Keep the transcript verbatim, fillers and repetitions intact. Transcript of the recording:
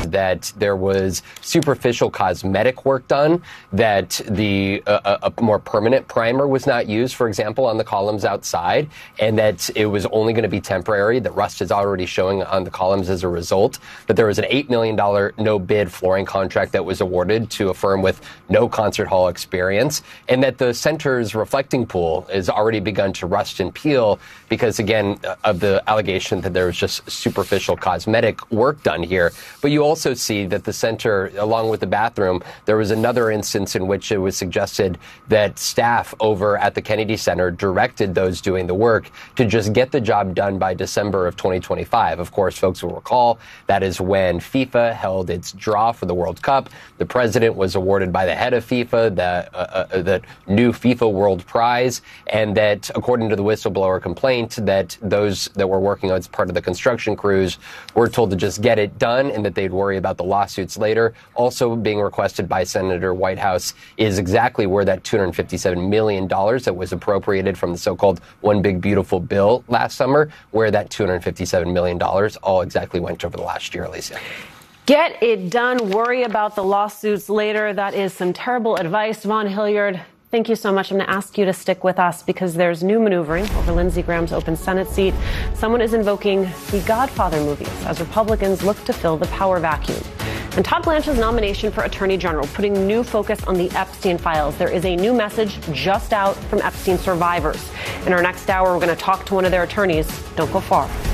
that there was superficial cosmetic work done, that the uh, a more permanent primer was not used, for example, on the columns outside, and that it was only going to be temporary, that rust is already showing on the columns as a result, that there was an eight million dollars no-bid flooring contract that was awarded to a firm with no concert hall experience, and that the center's reflecting pool has already begun to rust and peel because, again, of the allegation that there was just superficial cosmetic work done here. But you also see that the center, along with the bathroom, there was another instance in which it was suggested that staff over at the Kennedy Center directed those doing the work to just get the job done by December of twenty twenty-five. Of course, folks will recall that is when FIFA held its draw for the World Cup. The president was awarded by the head of FIFA the, uh, uh, the new FIFA World Prize, and that, according to the whistleblower complaint, that those that were working as part of the construction crews were told to just get it done and that they'd worry about the lawsuits later. Also being requested by Senator Whitehouse is exactly where that two hundred fifty-seven million dollars that was appropriated from the so-called One Big Beautiful Bill last summer, where that two hundred fifty-seven million dollars all exactly went over the last year, Alicia. Get it done. Worry about the lawsuits later. That is some terrible advice. Vaughn Hilliard, thank you so much. I'm going to ask you to stick with us because there's new maneuvering over Lindsey Graham's open Senate seat. Someone is invoking the Godfather movies as Republicans look to fill the power vacuum. And Todd Blanche's nomination for Attorney General, putting new focus on the Epstein files. There is a new message just out from Epstein survivors. In our next hour, we're going to talk to one of their attorneys. Don't go far.